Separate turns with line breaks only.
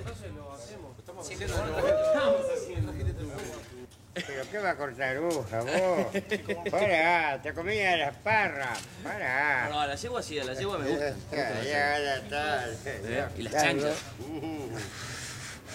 ¿Pero qué va a cortar aguja, vos? Pará, te comía las parras. Pará.
No, la yegua sí, a la yegua me gusta.
Ya está.
Y las chanchas.